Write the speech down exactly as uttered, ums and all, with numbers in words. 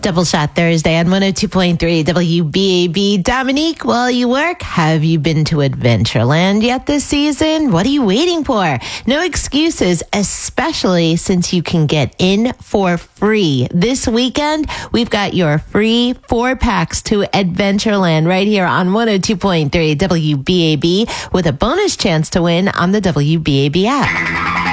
Double Shot Thursday on one oh two point three W B A B. Dominique, while you work, have you been to Adventureland yet this season? What are you waiting for? No excuses, especially since you can get in for free. This weekend, we've got your free four packs to Adventureland right here on one oh two point three W B A B with a bonus chance to win on the W B A B app.